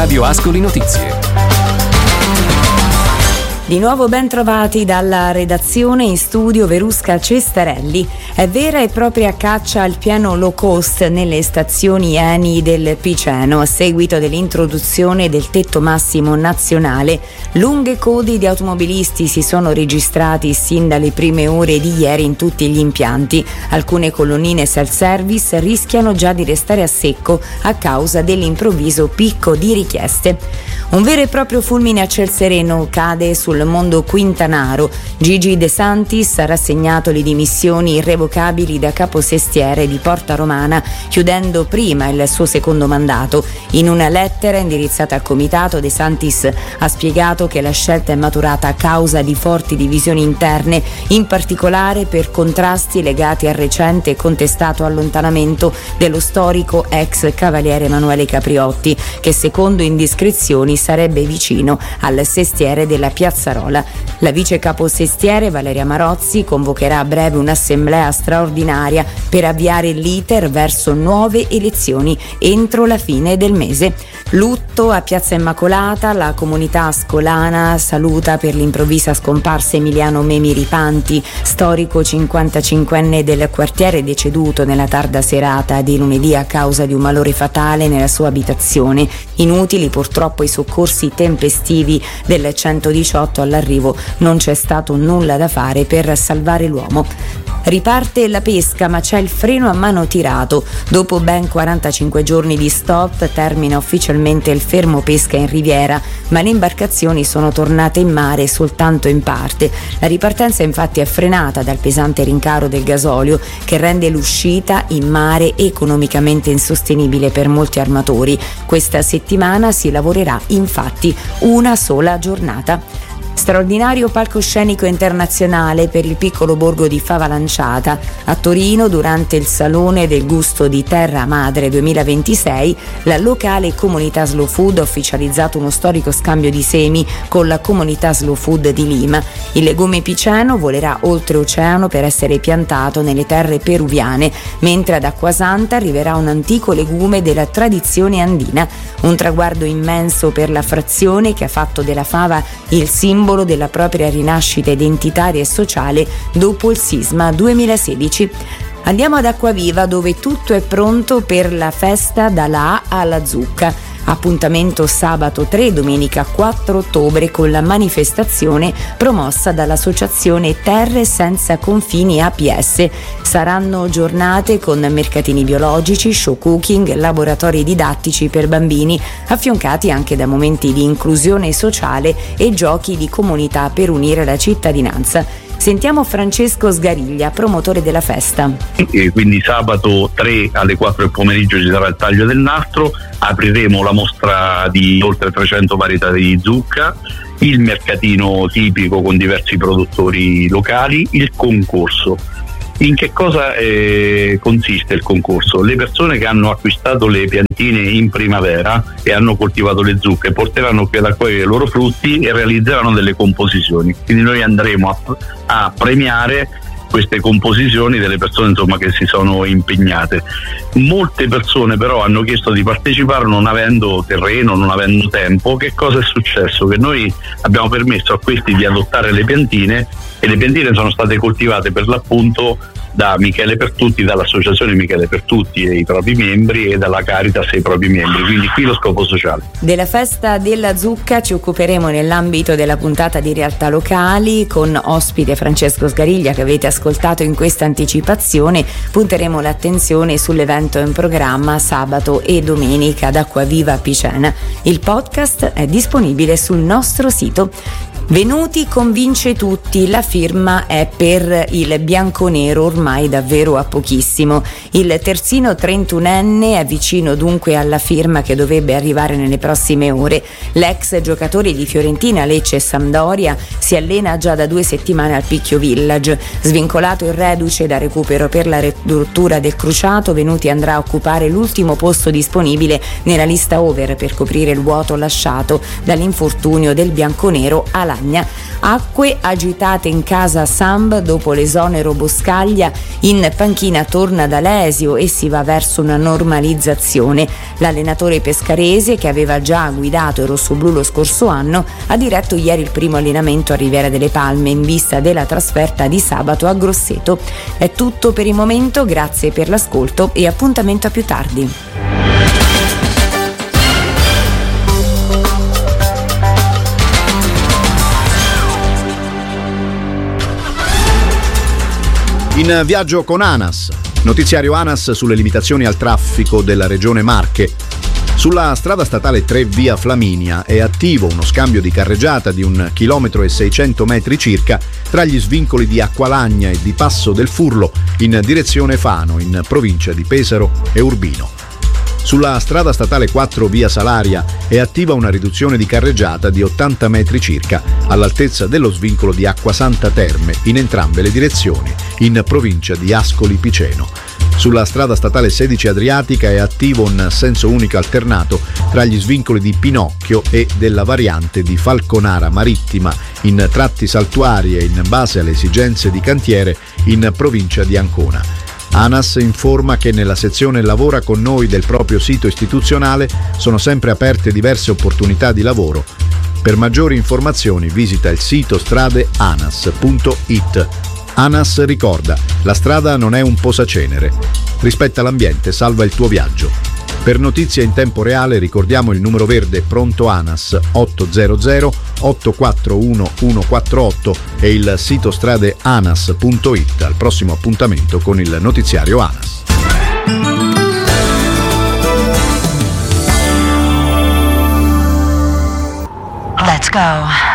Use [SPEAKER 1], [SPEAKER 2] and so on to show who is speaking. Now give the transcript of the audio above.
[SPEAKER 1] Radio Ascoli Notizie.
[SPEAKER 2] Di nuovo ben trovati dalla redazione, in studio Verusca Cestarelli. È vera e propria caccia al piano low cost nelle stazioni ENI del Piceno a seguito dell'introduzione del tetto massimo nazionale. Lunghe code di automobilisti si sono registrati sin dalle prime ore di ieri in tutti gli impianti. Alcune colonnine self-service rischiano già di restare a secco a causa dell'improvviso picco di richieste. Un vero e proprio fulmine a ciel sereno cade sul mondo quintanaro. Gigi De Santis ha rassegnato le dimissioni irrevocabili da caposestiere di Porta Romana, chiudendo prima il suo secondo mandato. In una lettera indirizzata al comitato, De Santis ha spiegato che la scelta è maturata a causa di forti divisioni interne, in particolare per contrasti legati al recente e contestato allontanamento dello storico ex cavaliere Emanuele Capriotti, che secondo indiscrezioni sarebbe vicino al sestiere della Piazzarola. La vice caposestiere Valeria Marozzi convocherà a breve un'assemblea straordinaria per avviare l'iter verso nuove elezioni entro la fine del mese. Lutto a Piazza Immacolata, la comunità ascolana saluta per l'improvvisa scomparsa Emiliano Memi Ripanti, storico 55enne del quartiere deceduto nella tarda serata di lunedì a causa di un malore fatale nella sua abitazione. Inutili purtroppo i soccorsi tempestivi del 118, all'arrivo non c'è stato nulla da fare per salvare l'uomo. Riparte la pesca, ma c'è il freno a mano tirato. Dopo ben 45 giorni di stop termina ufficialmente il fermo pesca in riviera, ma le imbarcazioni sono tornate in mare soltanto in parte. La ripartenza infatti è frenata dal pesante rincaro del gasolio, che rende l'uscita in mare economicamente insostenibile per molti armatori. Questa settimana si lavorerà infatti una sola giornata. Straordinario palcoscenico internazionale per il piccolo borgo di Favalanciata. A Torino, durante il Salone del Gusto di Terra Madre 2026, la locale comunità Slow Food ha ufficializzato uno storico scambio di semi con la comunità Slow Food di Lima. Il legume piceno volerà oltreoceano per essere piantato nelle terre peruviane, mentre ad Acquasanta arriverà un antico legume della tradizione andina. Un traguardo immenso per la frazione che ha fatto della fava il simbolo della propria rinascita identitaria e sociale dopo il sisma 2016. Andiamo ad Acquaviva, dove tutto è pronto per la festa dalla A alla zucca. Appuntamento sabato 3 e domenica 4 ottobre con la manifestazione promossa dall'associazione Terre Senza Confini APS. Saranno giornate con mercatini biologici, show cooking, laboratori didattici per bambini, affiancati anche da momenti di inclusione sociale e giochi di comunità per unire la cittadinanza. Sentiamo Francesco Sgariglia, promotore della festa.
[SPEAKER 3] Quindi sabato 3 alle 4 del pomeriggio ci sarà il taglio del nastro, apriremo la mostra di oltre 300 varietà di zucca, il mercatino tipico con diversi produttori locali, il concorso. In che cosa consiste il concorso? Le persone che hanno acquistato le piantine in primavera e hanno coltivato le zucche porteranno qui ad accogliere i loro frutti e realizzeranno delle composizioni. Quindi noi andremo a premiare queste composizioni delle persone, insomma, che si sono impegnate. Molte persone però hanno chiesto di partecipare non avendo terreno, non avendo tempo. Che cosa è successo? Che noi abbiamo permesso a questi di adottare le piantine, e le piantine sono state coltivate per l'appunto da Michele Pertutti, dall'associazione Michele Pertutti e i propri membri, e dalla Caritas e i propri membri, quindi qui lo scopo sociale.
[SPEAKER 2] Della festa della zucca ci occuperemo nell'ambito della puntata di Realtà Locali con ospite Francesco Sgariglia, che avete ascoltato in questa anticipazione. Punteremo l'attenzione sull'evento in programma sabato e domenica ad Acquaviva Picena. Il podcast è disponibile sul nostro sito. Venuti convince tutti, la firma è per il bianconero ormai davvero a pochissimo. Il terzino 31enne è vicino dunque alla firma che dovrebbe arrivare nelle prossime ore. L'ex giocatore di Fiorentina, Lecce e Sampdoria si allena già da 2 settimane al Picchio Village. Svincolato il reduce da recupero per la rottura del cruciato, Venuti andrà a occupare l'ultimo posto disponibile nella lista over per coprire il vuoto lasciato dall'infortunio del bianconero alla Acqualagna. Acque agitate in casa Samb dopo l'esonero Boscaglia. In panchina torna D'Alesio e si va verso una normalizzazione. L'allenatore pescarese, che aveva già guidato il rossoblù lo scorso anno, ha diretto ieri il primo allenamento a Riviera delle Palme in vista della trasferta di sabato a Grosseto. È tutto per il momento, grazie per l'ascolto e appuntamento a più tardi.
[SPEAKER 4] In viaggio con ANAS, notiziario ANAS sulle limitazioni al traffico della regione Marche. Sulla strada statale 3 via Flaminia è attivo uno scambio di carreggiata di 1,6 km circa tra gli svincoli di Acqualagna e di Passo del Furlo in direzione Fano, in provincia di Pesaro e Urbino. Sulla strada statale 4 via Salaria è attiva una riduzione di carreggiata di 80 metri circa all'altezza dello svincolo di Acquasanta Terme in entrambe le direzioni, in provincia di Ascoli Piceno. Sulla strada statale 16 Adriatica è attivo un senso unico alternato tra gli svincoli di Pinocchio e della variante di Falconara Marittima in tratti saltuari e in base alle esigenze di cantiere in provincia di Ancona. ANAS informa che nella sezione Lavora con noi del proprio sito istituzionale sono sempre aperte diverse opportunità di lavoro. Per maggiori informazioni visita il sito stradeanas.it. ANAS ricorda: la strada non è un posacenere. Rispetta l'ambiente, salva il tuo viaggio. Per notizie in tempo reale ricordiamo il numero verde pronto ANAS 800 841 148 e il sito stradeanas.it. Al prossimo appuntamento con il notiziario ANAS.
[SPEAKER 5] Let's go.